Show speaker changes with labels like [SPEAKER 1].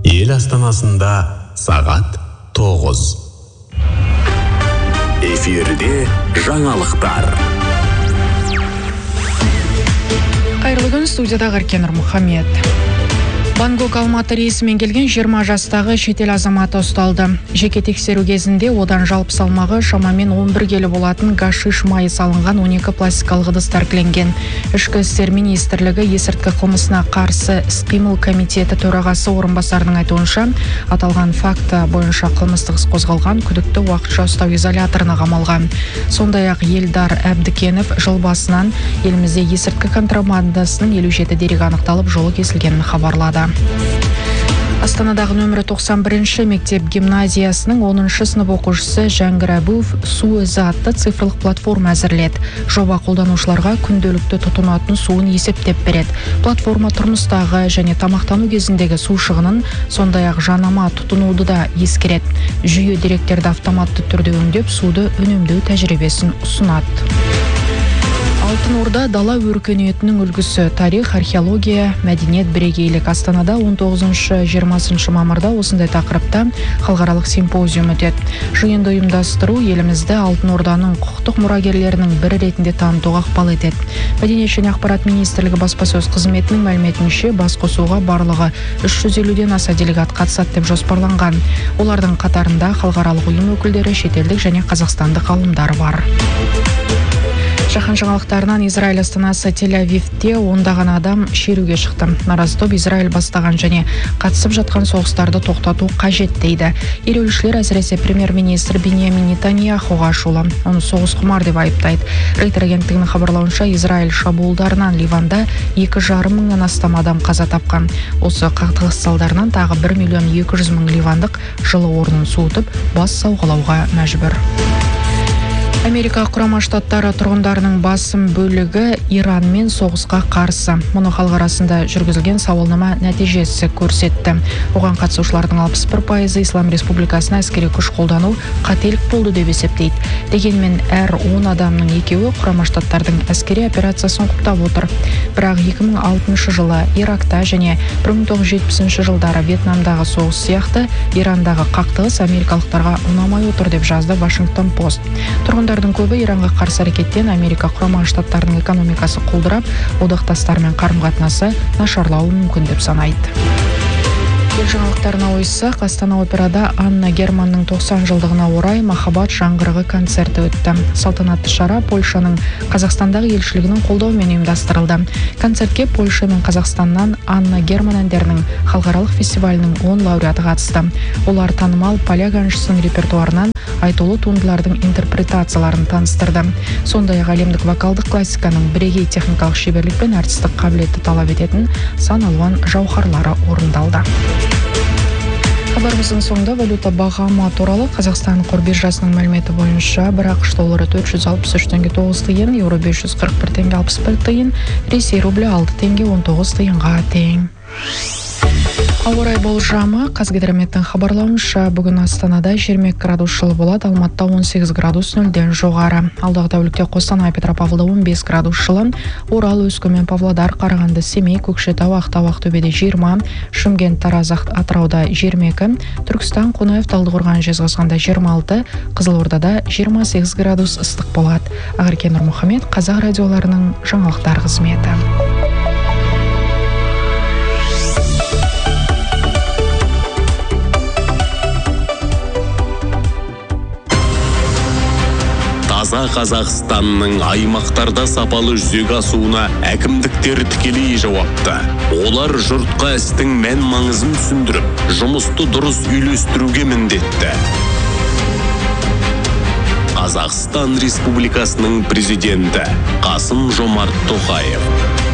[SPEAKER 1] Ел астанасында сағат 9. Эфирде жаңалықтар.
[SPEAKER 2] Қайырлы күн, студияда Ғаркен Нұрмұхамед. Бангкок Алматы рейсімен келген 20 жастағы шетел азаматы ұсталды. Жеке тексеру кезінде одан жалпы салмағы шамамен 11 келі болатын гашиш майы салынған 12 пластикалық ыдыс тәркіленген. Ішкі істер министрлігі есірткі қылмысына қарсы іс-қимыл комитеті төрағасы орынбасарының айтуынша, аталған факті бойынша қылмыстық іс қозғалған, күдікті уақытша ұстау изоляторына қамалған. Сондай-ақ Елдар Әбдікенов жыл басынан елімізде есірткі контрабандасының 57 дерегі анықталып, жолы кесілгенін хабарлады. Астанадағы нөмірі 91-ші мектеп гимназиясының 10-шы сынып оқушысы Жәңгір Әбуов су өзі атты цифрлық платформа әзірледі. Жоба қолданушыларға күнделікті тұтынатын суын есептеп береді. Платформа тұрмыстағы және тамақтану кезіндегі су шығынын, сондай-ақ жанама тұтынуды да ескереді. Жүйе деректерді автоматты түрде өңдеп, суды үнемдеу тәжірибесін ұсынады. Алтын Орда дала өркениетінің үлгісі, тарих, археология, мәдениет бірегейлік. Астанада 19-20 мамырда осындай тақырыпта халықаралық симпозиум өтеді. Жиынды ұйымдастыру елімізді Алтын Орданың құқықтық мұрагерлерінің бірі ретінде танытуға ықпал етеді. Мәдениет және ақпарат министрлігі баспасөз қызметінің мәліметінше, басқосуға барлығы 350-ден аса делегат қатысады деп жоспарланған. Олардың қатарында халықаралық ұйым өкілдері, шетелдік және қазақстандық ғалымдар бар. Жаһан жаңалықтарынан Израиль астанасы Тель-Авивте ондаған адам шеруге шықты. Наразы топ Израиль бастаған және қатысып жатқан соғыстарды тоқтату қажет дейді. Ереуілшілер әсіресе премьер-министр Биньямин Нетаньяхуға ашулы. Оны соғыс құмар деп айыптайды. Рейтер агенттігінің хабарлауынша, Израиль шабуылдарынан Ливанда 2,5 мыңнан астам адам қаза тапқан. Осы қақтығыс салдарынан тағы 1,200,000 ливандық жылы орнын суытып, бас сауғалауға мәжбүр. Америка құрама штаттары тұрғындарының басым бөлігі Иранмен соғысқа қарсы. Мұны халық арасында жүргізілген сауалнама нәтижесі көрсетті. Оған қатысушылардың 61% Ислам Республикасына әскери күш қолдану қателік болды деп есептейді. Дегенмен әр 10 адамның екеуі құрама штаттардың әскери операциясын құптап отыр. Бірақ 2006 жылы Иракта және 1970 жылдары Вьетнамдағы соғыс сияқты Ирандағы қақтығыс америкалықтарға ұнамай отыр деп жазды Вашингтон Пост. Тұрғындардың көбі Иранға қарсы әрекеттен Америка құрама штаттарының экономикасы құлдырап, одақтастармен қарым-қатынасы нашарлауы мүмкін деп санайды. Ел жаңалықтарына ойыссақ, Астана операда Анна Германның 90 жылдығына орай Махаббат жаңғырығы концерті өтті. Салтанатты шара Польшаның Қазақстандағы елшілігінің қолдауымен ұйымдастырылды. Концертке Польша мен Қазақстаннан Анна Герман әндерінің халықаралық фестивалінің 10 лауреаты қатысты. Олар танымал поляк әншісінің репертуарынан айтулы туындылардың интерпретацияларын таныстырды. Сондай-ақ әлемдік вокалдық классиканың бірегей техникалық шеберлік пен әртістік қабілетті талап ететін сан алуан жауһарлары орындалды. Хабарымыздың соңында валюта бағамы туралы. Қазақстан қор биржасының мәліметі бойынша бір ақш доллары 463 теңге 9 тиын, еуро 541 теңге 61 тиын, Ресей рублі 6 теңге 19 тиынға тең. Ауа райы болжамы. Қазгидрометтің хабарлауынша, бүгін Астанада 20 градус жылы болады, Алматыда 18 градус 0-ден жоғары. Алдағы тәулікте Қостанай, Петропавлда 15 градус жылы, Орал, Өскемен, Павлодар, Қарағанды, Семей, Көкшетау, Ақтау, Ақтөбеде 20, Шымкент, Тараз, Атырауда 22, Түркістан, Қонаев, Талдықорған, Жезқазғанда 26, Қызылордада 28 градус ыстық болады. Ғаркен Нұрмұхамед, Қазақ радиоларының жаңалықтар қызметі.
[SPEAKER 1] Таза Қазақстанның аймақтарда сапалы жүзеге асуына әкімдіктер тікелей жауапты. Олар жұртқа істің мән маңызын түсіндіріп, жұмысты дұрыс үйлестіруге міндетті. Қазақстан Республикасының президенті Қасым-Жомарт Тоқаев.